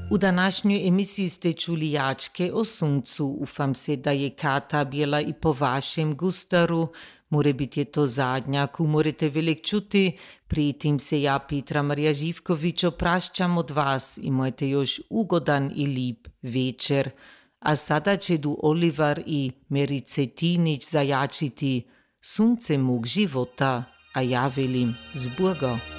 U današnjoj emisiji ste čuli jačke o suncu. Ufam se, da je Kata bila i po vašem gustaru. More biti je to zadnja, ku morate velik čuti. Pritim se ja, Petra Marija Živković, oprašćam od vas. Imajte još ugodan i lip večer. A sada će du Oliver i Merice Tinić zajačiti sunce mog života, a ja velim zburgo.